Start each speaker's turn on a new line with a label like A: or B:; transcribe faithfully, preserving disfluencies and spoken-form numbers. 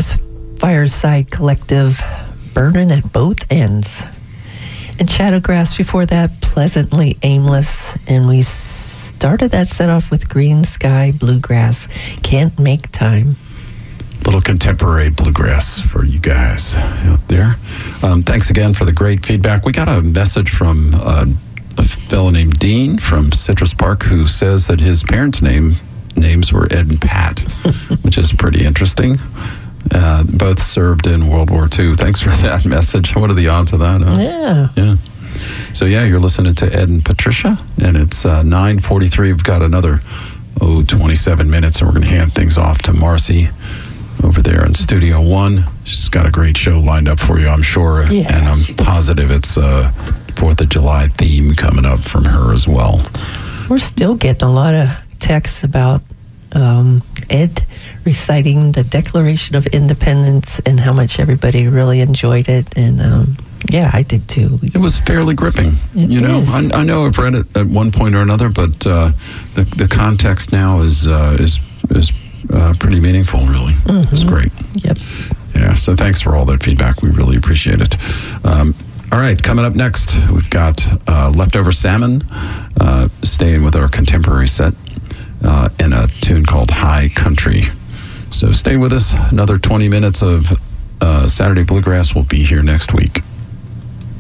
A: was Fireside Collective, Burning at Both Ends. And Shadowgrass before that, Pleasantly Aimless. And we started that set off with Green Sky Bluegrass, Can't Make Time.
B: Little contemporary bluegrass for you guys out there. Um, thanks again for the great feedback. We got a message from uh, a fellow named Dean from Citrus Park who says that his parents' name names were Ed and Pat, which is pretty interesting. Uh, both served in World War Two. Thanks for that message. What are the odds of that? Huh?
A: Yeah.
B: Yeah. So, yeah, you're listening to Ed and Patricia, and it's uh, nine forty-three. We've got another, oh, twenty-seven minutes, and we're going to hand things off to Marcy over there in Studio One. She's got a great show lined up for you, I'm sure,
A: yeah,
B: and I'm positive it's a fourth of July theme coming up from her as well.
A: We're still getting a lot of texts about um, Ed reciting the Declaration of Independence and how much everybody really enjoyed it. And um, yeah, I did too.
B: It was fairly gripping.
A: It
B: you know,
A: is.
B: I, I know I've read it at one point or another, but uh, the the context now is uh, is is uh, pretty meaningful. Really,
A: Mm-hmm.
B: It's great.
A: Yep.
B: Yeah. So thanks for all that feedback. We really appreciate it. Um, all right, coming up next, we've got uh, Leftover Salmon, uh, staying with our contemporary set, uh, in a tune called High Country. So stay with us. Another twenty minutes of uh, Saturday Bluegrass will be here next week.